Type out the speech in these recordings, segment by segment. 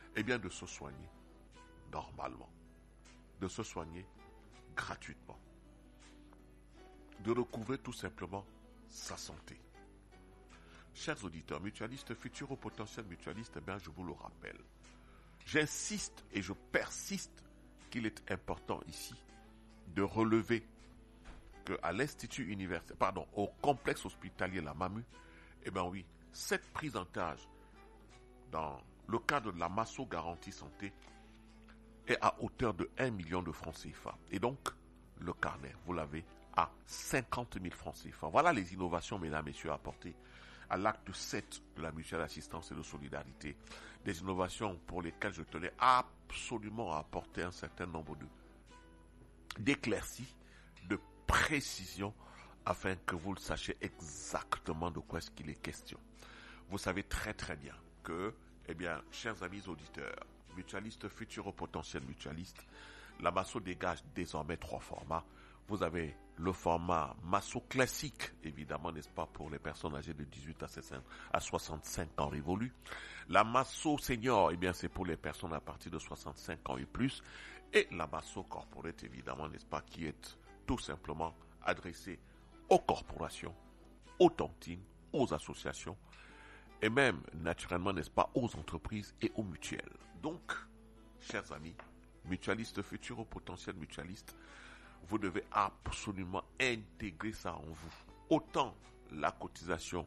Eh bien, de se soigner normalement, de se soigner gratuitement, de recouvrer tout simplement sa santé. Chers auditeurs, mutualistes, futurs ou potentiels mutualistes, eh bien, je vous le rappelle. J'insiste et je persiste qu'il est important ici de relever qu'à l'Institut universitaire, au complexe hospitalier La Mamu, eh bien oui, cette prise en charge dans le cadre de la Masso Garantie Santé est à hauteur de 1 million de francs CFA. Et donc, le carnet, vous l'avez à 50 000 francs CFA. Voilà les innovations, mesdames, messieurs, apportées à l'acte 7 de la mutuelle assistance et de solidarité. Des innovations pour lesquelles je tenais absolument à apporter un certain nombre d'éclaircies, de précisions, afin que vous le sachiez exactement de quoi est-ce qu'il est question. Vous savez très très bien que, eh bien, chers amis auditeurs, mutualistes, futurs ou potentiels mutualistes, la Masso dégage désormais 3 formats. Vous avez le format Masso classique, évidemment, n'est-ce pas, pour les personnes âgées de 18 à 65 ans révolus. La Masso senior, eh bien, c'est pour les personnes à partir de 65 ans et plus. Et la Masso corporate, évidemment, n'est-ce pas, qui est tout simplement adressée aux corporations, aux tontines, aux associations, et même, naturellement, n'est-ce pas, aux entreprises et aux mutuelles. Donc, chers amis, mutualistes, futurs ou potentiels mutualistes, vous devez absolument intégrer ça en vous. Autant la cotisation,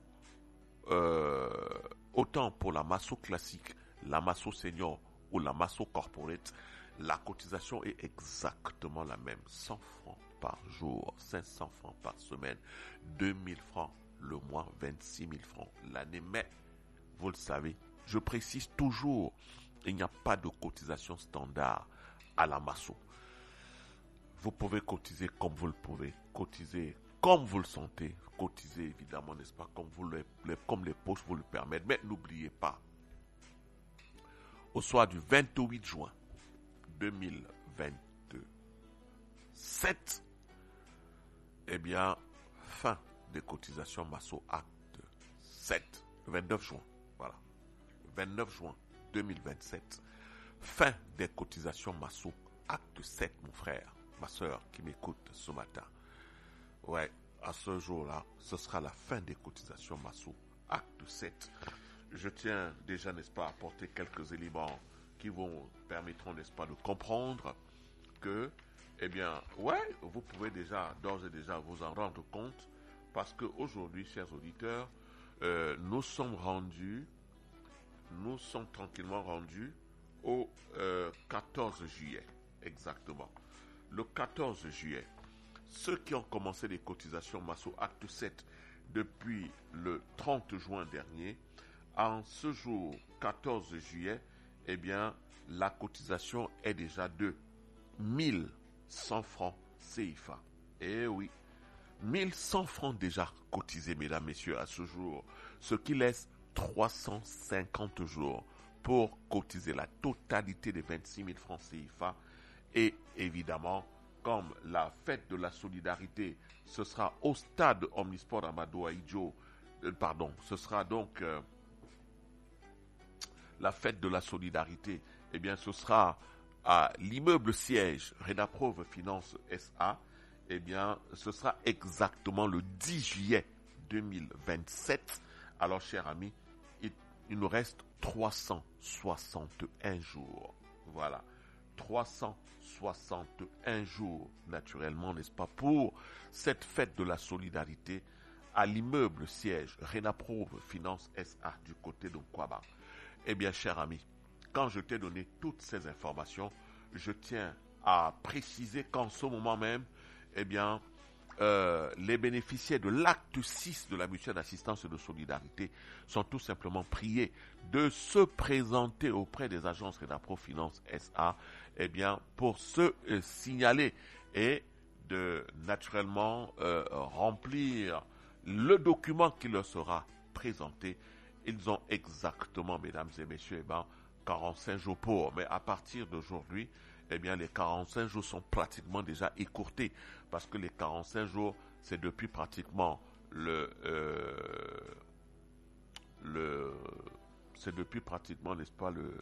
autant pour la Masso classique, la Masso senior ou la Masso corporate, la cotisation est exactement la même. 100 francs par jour, 500 francs par semaine, 2000 francs le mois, 26 000 francs l'année. Mais, vous le savez, je précise toujours, il n'y a pas de cotisation standard à la Masso. Vous pouvez cotiser comme vous le pouvez, cotiser comme vous le sentez, cotiser évidemment, n'est-ce pas, comme les poches vous le permettent. Mais n'oubliez pas, au soir du 28 juin 2027, eh bien, fin des cotisations Masso acte 7, 29 juin, voilà, 29 juin 2027, fin des cotisations Masso acte 7, mon frère, ma soeur qui m'écoute ce matin. Ouais, à ce jour-là, ce sera la fin des cotisations Masso acte 7. Je tiens déjà, n'est-ce pas, à apporter quelques éléments qui vous permettront, n'est-ce pas, de comprendre que, eh bien, ouais, vous pouvez déjà, d'ores et déjà, vous en rendre compte, parce qu'aujourd'hui, chers auditeurs, nous sommes tranquillement rendus au 14 juillet, exactement. Le 14 juillet, ceux qui ont commencé les cotisations Masso acte 7 depuis le 30 juin dernier, en ce jour 14 juillet, eh bien, la cotisation est déjà de 1100 francs CFA. Eh oui, 1100 francs déjà cotisés, mesdames, messieurs, à ce jour, ce qui laisse 350 jours pour cotiser la totalité des 26 000 francs CFA. Et évidemment, comme la fête de la solidarité, ce sera au stade Omnisport Amadou Ahidjo, ce sera donc la fête de la solidarité, eh bien ce sera à l'immeuble siège Renaprove Finance SA, eh bien ce sera exactement le 10 juillet 2027. Alors chers amis, il nous reste 361 jours. Voilà. 361 jours, naturellement, n'est-ce pas, pour cette fête de la solidarité à l'immeuble siège Renaprove Finance SA du côté de Nkwaba. Eh bien, cher ami, quand je t'ai donné toutes ces informations, je tiens à préciser qu'en ce moment même, eh bien, les bénéficiaires de l'acte 6 de la mutuelle d'assistance et de solidarité sont tout simplement priés de se présenter auprès des agences Renaprove Finance SA, eh bien, pour se signaler et de naturellement remplir le document qui leur sera présenté. Ils ont exactement, mesdames et messieurs, eh bien, 45 jours pour. Mais à partir d'aujourd'hui, eh bien, les 45 jours sont pratiquement déjà écourtés. Parce que les 45 jours, c'est depuis pratiquement c'est depuis pratiquement, n'est-ce pas,